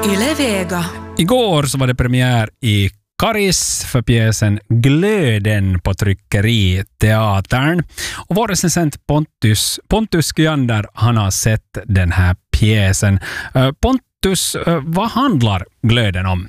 Yle Vega. Igår så var det premiär i Karis för pjäsen Glöden på Tryckeriteatern. Och vår recensent Pontus Kyander, han har sett den här pjäsen. Pontus, vad handlar Glöden om?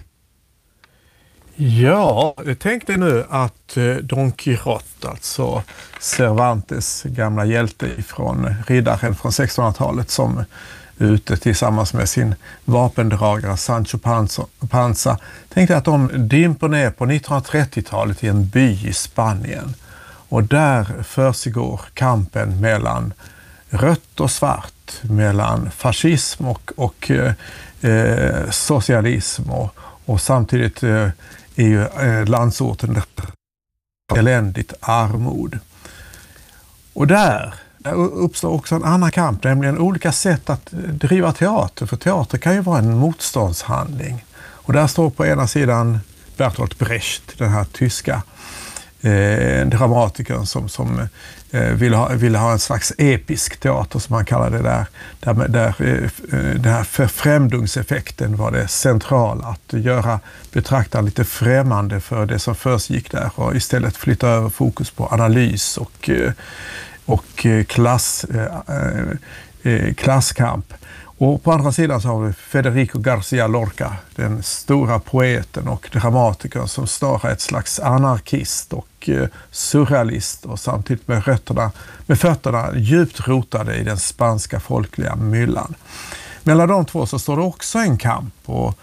Ja, tänk dig nu att Don Quixote, alltså Cervantes gamla hjälte från riddaren från 1600-talet som ute tillsammans med sin vapendragare Sancho Panza. Tänk dig att de dimper ner på 1930-talet i en by i Spanien. Och där försiggår kampen mellan rött och svart, mellan fascism och socialism och samtidigt är ju landsorten eländigt armod. Och där uppstår också en annan kamp, nämligen olika sätt att driva teater. För teater kan ju vara en motståndshandling. Och där står på ena sidan Bertolt Brecht, den här tyska dramatikern som ville ha en slags episk teater som man kallar det där den här förfrämdungseffekten var det centrala, att göra betraktaren lite främmande för det som försiggick där och istället flytta över fokus på analys och klasskamp. Och på andra sidan så har vi Federico García Lorca, den stora poeten och dramatikern som snarare är ett slags anarkist och surrealist och samtidigt med fötterna djupt rotade i den spanska folkliga myllan. Mellan de två så står det också en kamp och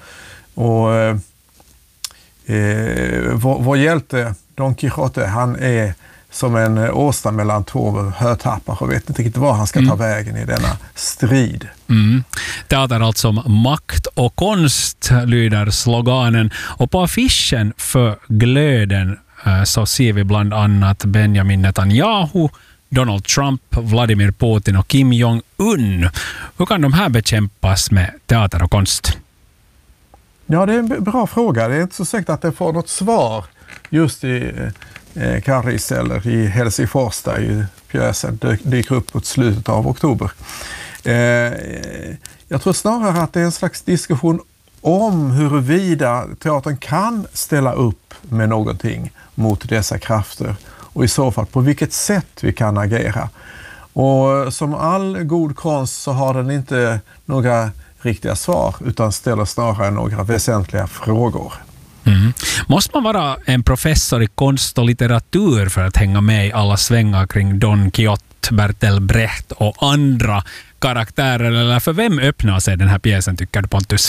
vår hjälte Don Quixote, han är som en åsna mellan två hötappar och vet inte riktigt var han ska ta vägen i denna strid. Teater alltså om makt och konst lyder sloganen. Och på affischen för Glöden så ser vi bland annat Benjamin Netanyahu, Donald Trump, Vladimir Putin och Kim Jong-un. Hur kan de här bekämpas med teater och konst? Ja, det är en bra fråga. Det är inte så säkert att det får något svar just i Karis eller i Helsingfors där ju pjäsen dyker upp mot slutet av oktober. Jag tror snarare att det är en slags diskussion om huruvida teatern kan ställa upp med någonting mot dessa krafter och i så fall på vilket sätt vi kan agera. Och som all god konst så har den inte några riktiga svar utan ställer snarare några väsentliga frågor. Måste man vara en professor i konst och litteratur för att hänga med i alla svängar kring Don Quixote, Bertolt Brecht och andra karaktärer? Eller för vem öppnar sig den här pjäsen, tycker du, Pontus?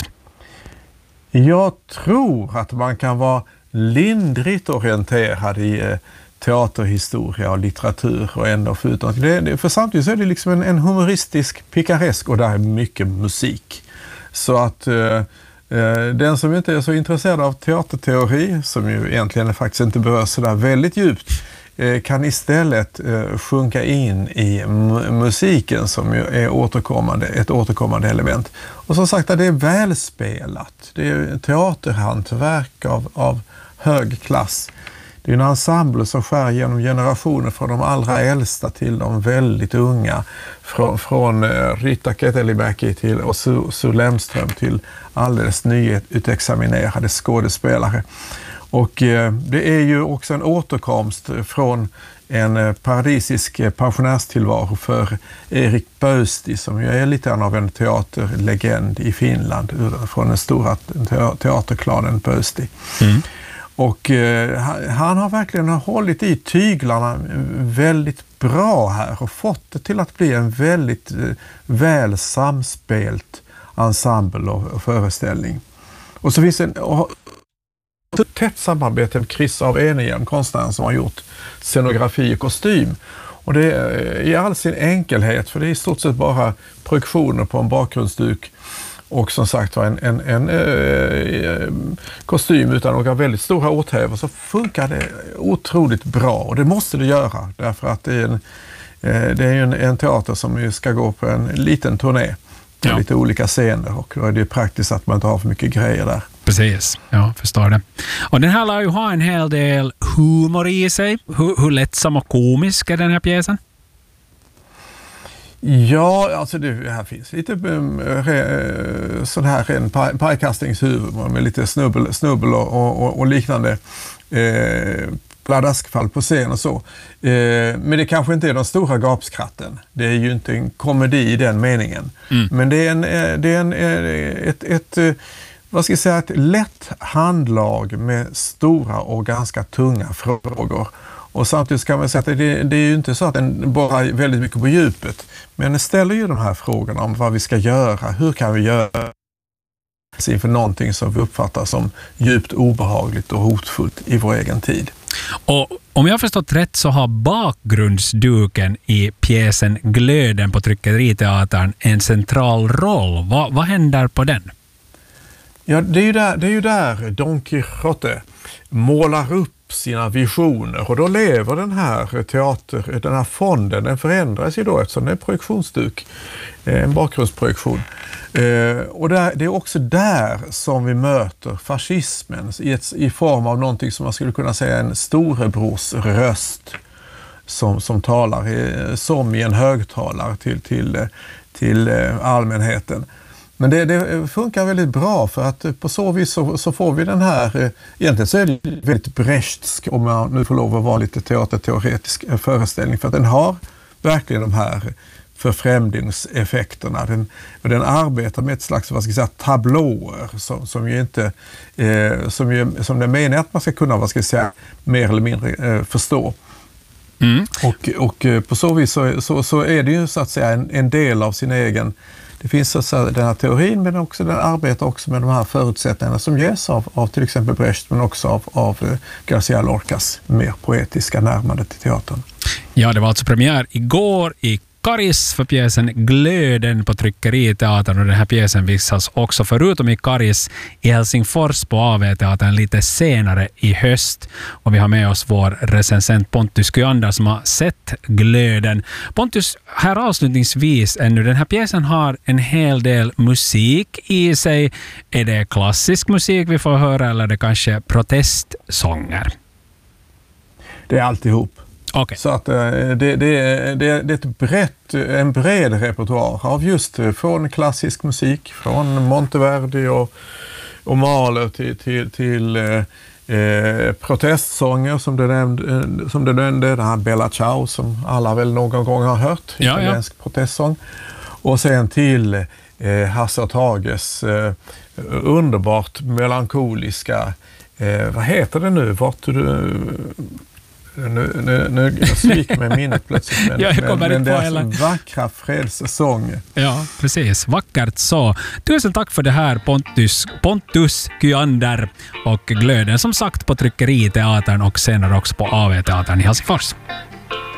Jag tror att man kan vara lindrigt orienterad i teaterhistoria och litteratur och ändå få ut något. För samtidigt så är det liksom en humoristisk pikaresk och där är mycket musik. Så att den som inte är så intresserad av teaterteori, som ju egentligen faktiskt inte berör så där väldigt djupt, kan istället sjunka in i musiken som ju är ett återkommande element. Och som sagt, det är välspelat. Det är teaterhantverk av hög klass. Det är en ensemble som skär genom generationer från de allra äldsta till de väldigt unga. Från Rita Ketelimäki till och Sue Lemström till alldeles nyutexaminerade skådespelare. Och det är ju också en återkomst från en paradisisk pensionärstillvaro för Erik Pöysti, som ju är lite av en teaterlegend i Finland från den stora teaterklanen Pöysti. Och han har verkligen hållit i tyglarna väldigt bra här och fått det till att bli en väldigt väl samspelt ensemble och föreställning. Och så finns ett tätt samarbete med Chris av Enegem, konstnären som har gjort scenografi och kostym. Och det är i all sin enkelhet, för det är i stort sett bara projektioner på en bakgrundsduk och som sagt var en kostym utan några väldigt stora åthävor, så funkar det otroligt bra. Och det måste det göra, därför att det är ju en teater som ju ska gå på en liten turné på lite olika scener, och då är det ju praktiskt att man inte har för mycket grejer där. Precis, ja, förstår det. Och den här lär ju ha en hel del humor i sig. Hur lättsam och komisk är den här pjäsen? Ja, alltså det här finns lite sån här en pajkastningshuvud med lite snubbel och liknande pladaskfall på scen och så. Men det kanske inte är de stora gapskratten. Det är ju inte en komedi i den meningen. Men det är vad ska jag säga, ett lätt handlag med stora och ganska tunga frågor. Och samtidigt kan man säga att det är ju inte så att den bara är väldigt mycket på djupet. Men den ställer ju de här frågorna om vad vi ska göra. Hur kan vi göra inför någonting som vi uppfattar som djupt obehagligt och hotfullt i vår egen tid. Och om jag har förstått rätt så har bakgrundsduken i pjäsen Glöden på Tryckeriteatern en central roll. Vad händer på den? Ja, det är ju där Don Quixote målar upp sina visioner, och då lever den här fonden, den förändras ju då eftersom det är en projektionsduk, en bakgrundsprojektion. Och det är också där som vi möter fascismen i form av någonting som man skulle kunna säga en storebrors röst som talar som i en högtalare till allmänheten. Men det funkar väldigt bra, för att på så vis så får vi den här, egentligen så är det väldigt brechtsk, om jag nu får lov att vara lite teaterteoretisk föreställning, för att den har verkligen de här förfrämlingseffekterna. Den arbetar med ett slags, vad ska jag säga, tablåer som ju inte, som det menar att man ska kunna, vad ska jag säga, mer eller mindre förstå. Och på så vis så är det ju så att säga en del av sin egen. Det finns alltså den här teorin, men också den arbetar också med de här förutsättningarna som ges av till exempel Brecht, men också av Garcia Lorcas mer poetiska närmande till teatern. Ja, det var alltså premiär igår i Karis för pjäsen Glöden på Tryckeriteatern, och den här pjäsen visas också förutom i Karis i Helsingfors på AV-teatern lite senare i höst. Och vi har med oss vår recensent Pontus Kyander som har sett Glöden. Pontus, här avslutningsvis ännu, den här pjäsen har en hel del musik i sig. Är det klassisk musik vi får höra, eller är det kanske protestsånger? Det är alltihop. Okay. Så att det är en bred repertoar av just från klassisk musik, från Monteverdi och Mahler till protestsånger som du nämnde, den här Bella Ciao som alla väl någon gång har hört, italiensk protestsång. Och sen till Hasse och Tages underbart melankoliska, vad heter det nu? Nu sviker mig minnet plötsligt, men deras vackra fredssång. Ja, precis. Vackert så. Tusen tack för det här, Pontus Kyander, och Glöden som sagt på Tryckeriteatern och senare också på AV-teatern i Helsingfors.